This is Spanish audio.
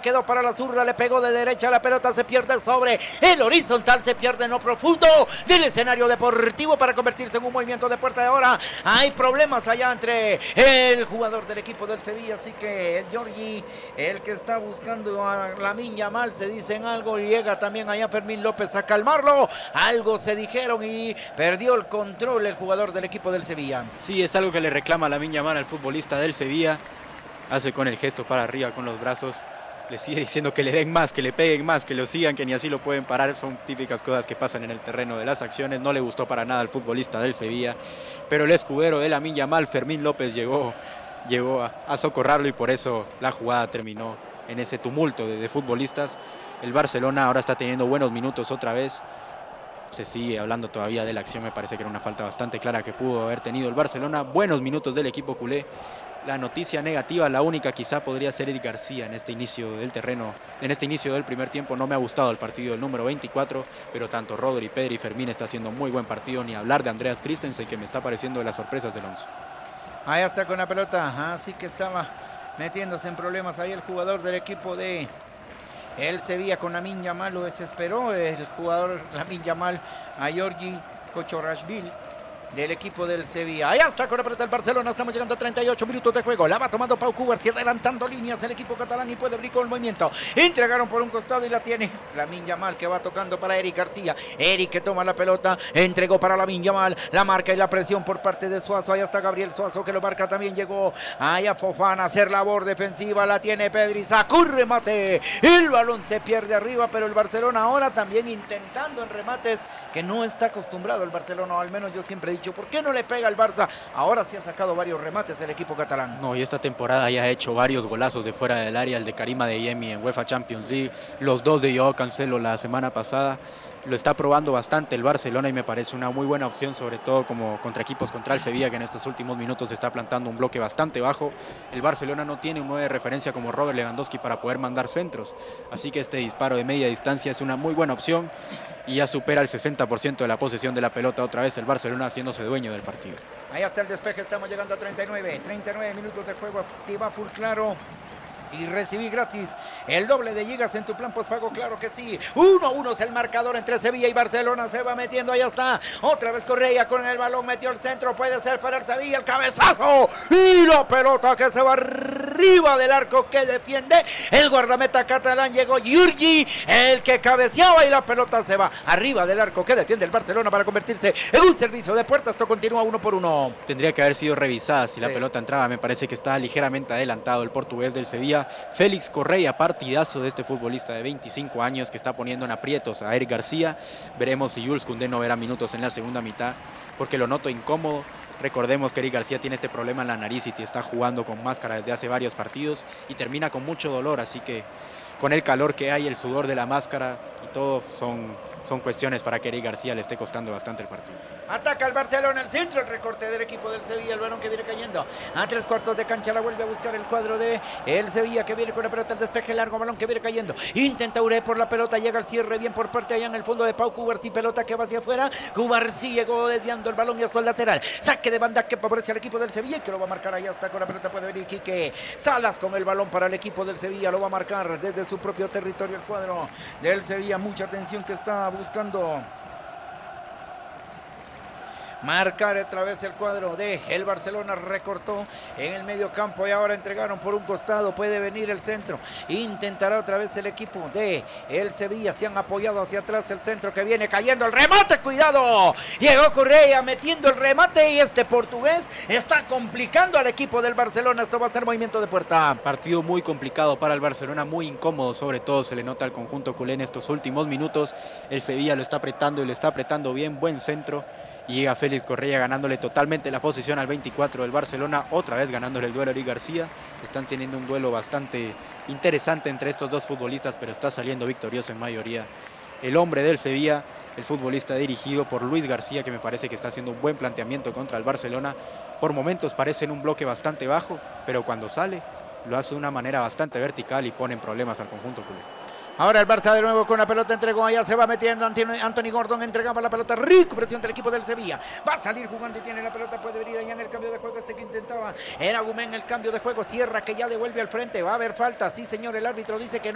quedó para la zurda, le pegó de derecha, la pelota se pierde sobre el horizontal, se pierde en lo profundo del escenario deportivo para convertirse en un movimiento de puerta de ahora. Hay problemas allá entre el jugador del equipo del Sevilla, así que el Giorgi, el que está buscando a Lamine Yamal, se dicen algo, y llega también allá Fermín López a calmarlo. Algo se dijeron y perdió el control el jugador del equipo del Sevilla. Sí, es algo que le reclama Lamine Yamal al futbolista del Sevilla. Hace con el gesto para arriba con los brazos. Le sigue diciendo que le den más, que le peguen más, que lo sigan, que ni así lo pueden parar. Son típicas cosas que pasan en el terreno de las acciones. No le gustó para nada al futbolista del Sevilla. Pero el escudero de Lamine Yamal, Fermín López, llegó a socorrerlo, y por eso la jugada terminó en ese tumulto de futbolistas. El Barcelona ahora está teniendo buenos minutos otra vez. Se sigue hablando todavía de la acción, me parece que era una falta bastante clara que pudo haber tenido el Barcelona. Buenos minutos del equipo culé. La noticia negativa, la única quizá, podría ser Eric García en este inicio del terreno, en este inicio del primer tiempo. No me ha gustado el partido del número 24, pero tanto Rodri, Pedri y Fermín está haciendo muy buen partido. Ni hablar de Andreas Christensen, que me está pareciendo de las sorpresas del 11. Ahí está con la pelota, así que estaba metiéndose en problemas ahí el jugador del equipo de el Sevilla con Lamine Yamal. Lo desesperó el jugador Lamine Yamal a Giorgi Kochorashvili del equipo del Sevilla. Allá está con la pelota el Barcelona. Estamos llegando a 38 minutos de juego. La va tomando Pau Cubarsí, adelantando líneas el equipo catalán, y puede abrir con el movimiento. Entregaron por un costado y la tiene Lamine Yamal, que va tocando para Eric García. Eric, que toma la pelota, entregó para Lamine Yamal. La marca y la presión por parte de Suazo. Allá está Gabriel Suazo, que lo marca también. Llegó allá Fofana a hacer labor defensiva. La tiene Pedri, sacó un remate. El balón se pierde arriba, pero el Barcelona ahora también intentando en remates que no está acostumbrado el Barcelona, o al menos yo siempre he dicho, ¿por qué no le pega al Barça? Ahora sí ha sacado varios remates el equipo catalán. No, y esta temporada ya ha hecho varios golazos de fuera del área, el de Karim Adeyemi en UEFA Champions League, los dos de Joao Cancelo la semana pasada. Lo está probando bastante el Barcelona y me parece una muy buena opción, sobre todo como contra equipos contra el Sevilla, que en estos últimos minutos está plantando un bloque bastante bajo. El Barcelona no tiene un 9 de referencia como Robert Lewandowski para poder mandar centros, así que este disparo de media distancia es una muy buena opción y ya supera el 60% de la posesión de la pelota, otra vez el Barcelona haciéndose dueño del partido. Ahí está el despeje, estamos llegando a 39 minutos de juego, activa full claro. Y recibí gratis el doble de gigas en tu plan postpago, claro que sí. 1-1 es el marcador entre Sevilla y Barcelona. Se va metiendo, ahí está. Otra vez Correa con el balón, metió el centro. Puede ser para el Sevilla, el cabezazo. Y la pelota que se va arriba del arco que defiende el guardameta catalán. Llegó Giorgi, el que cabeceaba, y la pelota se va arriba del arco que defiende el Barcelona para convertirse en un servicio de puerta. Esto continúa 1-1. Tendría que haber sido revisada si la pelota entraba. Me parece que está ligeramente adelantado el portugués del Sevilla. Félix Correa, partidazo de este futbolista de 25 años que está poniendo en aprietos a Eric García. Veremos si Jules Koundé no verá minutos en la segunda mitad, porque lo noto incómodo. Recordemos que Eric García tiene este problema en la nariz y está jugando con máscara desde hace varios partidos y termina con mucho dolor, así que con el calor que hay, el sudor de la máscara y todo son cuestiones para que Eric García le esté costando bastante el partido. Ataca el Barcelona, el centro, el recorte del equipo del Sevilla, el balón que viene cayendo a 3/4 de cancha, la vuelve a buscar el cuadro de el Sevilla, que viene con la pelota, el despeje largo, balón que viene cayendo, intenta Uré por la pelota, llega al cierre bien por parte allá en el fondo de Pau Cubarsí, pelota que va hacia afuera, Cubarsí llegó desviando el balón y hasta el lateral, saque de banda que favorece al equipo del Sevilla, que lo va a marcar allá, está con la pelota, puede venir Quique Salas con el balón para el equipo del Sevilla, lo va a marcar desde su propio territorio el cuadro del Sevilla. Mucha atención que está buscando marcar otra vez el cuadro de el Barcelona. Recortó en el medio campo y ahora entregaron por un costado, puede venir el centro, intentará otra vez el equipo de el Sevilla, se han apoyado hacia atrás, el centro que viene cayendo, el remate, cuidado, llegó Correa metiendo el remate y este portugués está complicando al equipo del Barcelona. Esto va a ser movimiento de puerta. Partido muy complicado para el Barcelona, muy incómodo, sobre todo se le nota al conjunto culé en estos últimos minutos. El Sevilla lo está apretando y lo está apretando bien, buen centro. Y llega Félix Correa ganándole totalmente la posición al 24 del Barcelona, otra vez ganándole el duelo a Eric García. Están teniendo un duelo bastante interesante entre estos dos futbolistas, pero está saliendo victorioso en mayoría el hombre del Sevilla, el futbolista dirigido por Luis García, que me parece que está haciendo un buen planteamiento contra el Barcelona. Por momentos parece en un bloque bastante bajo, pero cuando sale lo hace de una manera bastante vertical y pone en problemas al conjunto culé. Ahora el Barça de nuevo con la pelota, entregó, allá se va metiendo Anthony Gordon, entregaba la pelota, rico presión del equipo del Sevilla, va a salir jugando y tiene la pelota, puede venir allá en el cambio de juego, este que intentaba era Gumén, el cambio de juego, cierra, que ya devuelve al frente, va a haber falta, sí señor, el árbitro dice que no.